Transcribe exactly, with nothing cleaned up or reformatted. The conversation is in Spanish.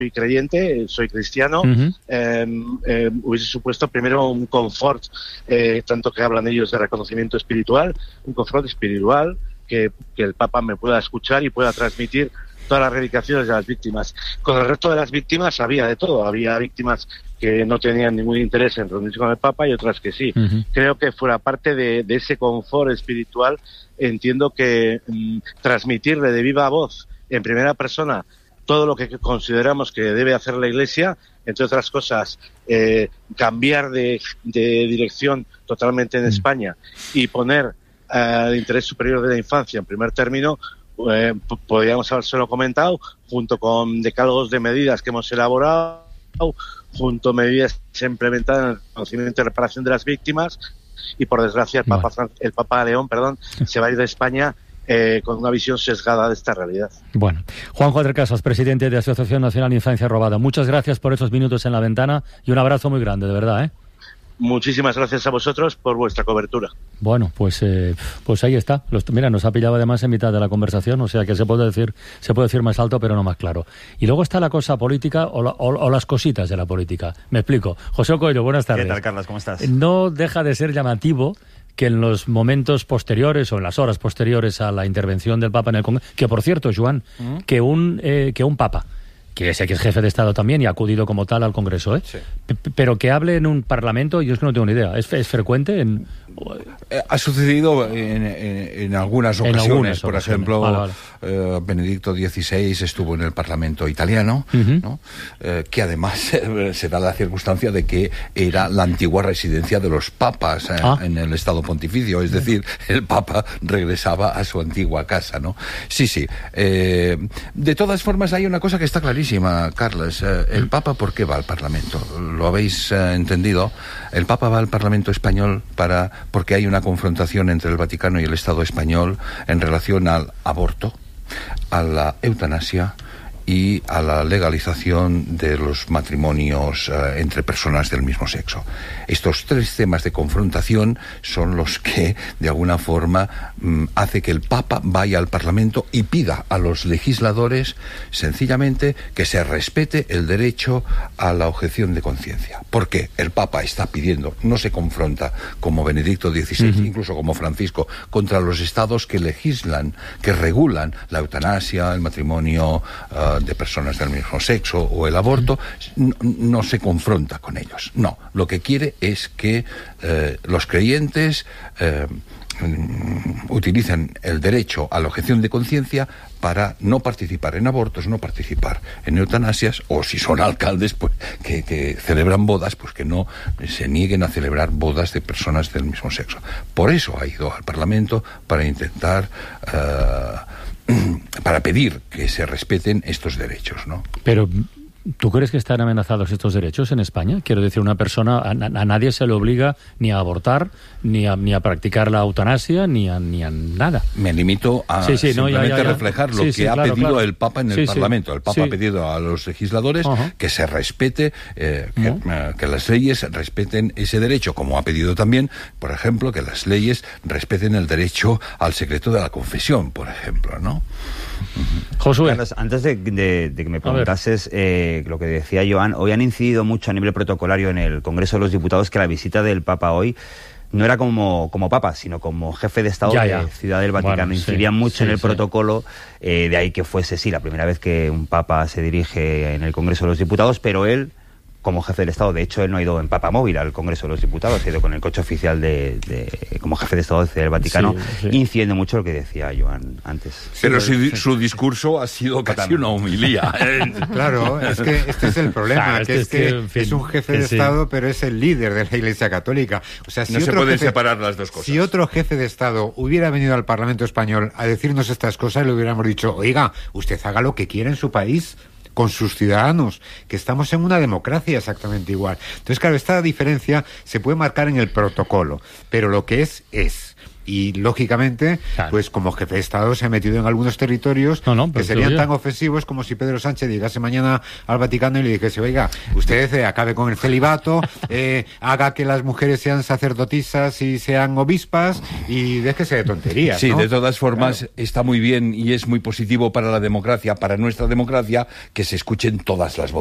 creyente, soy cristiano, uh-huh. eh, eh, hubiese supuesto primero un confort, eh, tanto que hablan ellos de reconocimiento espiritual, un confort espiritual, que, que el Papa me pueda escuchar y pueda transmitir todas las reivindicaciones de las víctimas. Con el resto de las víctimas había de todo, había víctimas que no tenían ningún interés en reunirse con el Papa y otras que sí. Uh-huh. Creo que fuera parte de, de ese confort espiritual, entiendo que mm, transmitirle de viva voz, en primera persona, todo lo que consideramos que debe hacer la Iglesia, entre otras cosas, eh, cambiar de, de dirección totalmente en mm. España y poner eh, el interés superior de la infancia en primer término, eh, p- podríamos habérselo comentado, junto con decálogos de medidas que hemos elaborado, junto a medidas implementadas en el conocimiento y reparación de las víctimas, y por desgracia el Papa, bueno. el Papa León perdón, se va a ir de España Eh, con una visión sesgada de esta realidad. Bueno, Juanjo de Casas, presidente de Asociación Nacional Infancia Robada, muchas gracias por esos minutos en la ventana y un abrazo muy grande, de verdad, ¿eh? Muchísimas gracias a vosotros por vuestra cobertura. Bueno, pues eh, pues ahí está. Los, mira, nos ha pillado además en mitad de la conversación, o sea que se puede decir se puede decir más alto, pero no más claro. Y luego está la cosa política o, la, o, o las cositas de la política. Me explico. José Coelho, buenas tardes. ¿Qué tal, Carlos? ¿Cómo estás? No deja de ser llamativo que en los momentos posteriores o en las horas posteriores a la intervención del Papa en el Congreso, que por cierto, Joan, ¿Mm? que un eh, que un Papa, que sé que es jefe de Estado también y ha acudido como tal al Congreso, ¿eh? Sí. P- pero que hable en un Parlamento, yo es que no tengo ni idea. ¿Es, es frecuente? En... Ha sucedido en, en, en algunas ocasiones. En algunas por ocasiones. ejemplo, vale, vale. Eh, Benedicto dieciséis estuvo en el Parlamento italiano, uh-huh. ¿no? eh, que además eh, se da la circunstancia de que era la antigua residencia de los papas eh, ah. en el Estado Pontificio, es decir, el Papa regresaba a su antigua casa, ¿no? Sí, sí. Eh, de todas formas, hay una cosa que está clarísima, Carlos. Eh, el Papa, ¿por qué va al Parlamento? ¿Lo habéis eh, entendido? El Papa va al Parlamento español para porque hay una confrontación entre el Vaticano y el Estado español en relación al aborto, a la eutanasia y a la legalización de los matrimonios eh, entre personas del mismo sexo. Estos tres temas de confrontación son los que, de alguna forma, mm, hace que el Papa vaya al Parlamento y pida a los legisladores, sencillamente, que se respete el derecho a la objeción de conciencia. Porque el Papa está pidiendo, no se confronta como Benedicto dieciséis, uh-huh. incluso como Francisco, contra los estados que legislan, que regulan la eutanasia, el matrimonio uh, de personas del mismo sexo o el aborto, no, no se confronta con ellos. No, lo que quiere es que eh, los creyentes eh, utilicen el derecho a la objeción de conciencia para no participar en abortos, no participar en eutanasias, o si son alcaldes pues que, que celebran bodas, pues que no se nieguen a celebrar bodas de personas del mismo sexo. Por eso ha ido al Parlamento, para intentar uh, para pedir que se respeten estos derechos, ¿no? Pero ¿tú crees que están amenazados estos derechos en España? Quiero decir, una persona, a, a nadie se le obliga ni a abortar, ni a, ni a practicar la eutanasia, ni a, ni a nada. Me limito a sí, sí, simplemente no, ya, ya, ya. reflejar lo sí, que sí, ha claro, pedido claro. el Papa en el sí, Parlamento. El Papa sí. ha pedido a los legisladores uh-huh. que se respete, eh, que, uh-huh. eh, que las leyes respeten ese derecho, como ha pedido también, por ejemplo, que las leyes respeten el derecho al secreto de la confesión, por ejemplo, ¿no? Uh-huh. Josué. Carlos, antes de, de, de que me preguntases eh, lo que decía Joan, hoy han incidido mucho a nivel protocolario en el Congreso de los Diputados que la visita del Papa hoy no era como, como Papa, sino como jefe de Estado ya, ya. de Ciudad del Vaticano. Bueno, incidían sí, mucho sí, en el sí. protocolo, eh, de ahí que fuese, sí, la primera vez que un Papa se dirige en el Congreso de los Diputados, pero él, como jefe del Estado, de hecho él no ha ido en Papa Móvil al Congreso de los Diputados, ha ido con el coche oficial de, de como jefe de Estado del Vaticano, sí, sí. incidiendo mucho lo que decía Joan antes. Pero sí, su, su discurso ha sido casi una homilía. Claro, es que este es el problema, claro, que este es que, es, que es un jefe de sí. Estado, pero es el líder de la Iglesia Católica. O sea, si no otro se pueden jefe, separar las dos cosas. Si otro jefe de Estado hubiera venido al Parlamento Español a decirnos estas cosas, le hubiéramos dicho, oiga, usted haga lo que quiera en su país con sus ciudadanos, que estamos en una democracia exactamente igual. Entonces, claro, esta diferencia se puede marcar en el protocolo, pero lo que es, es. Y, lógicamente, claro, pues como jefe de Estado se ha metido en algunos territorios no, no, que serían tan ofensivos como si Pedro Sánchez llegase mañana al Vaticano y le dijese, oiga, usted eh, acabe con el celibato, eh, haga que las mujeres sean sacerdotisas y sean obispas y déjese de tonterías, Sí, ¿no? de todas formas, claro, está muy bien y es muy positivo para la democracia, para nuestra democracia, que se escuchen todas las voces.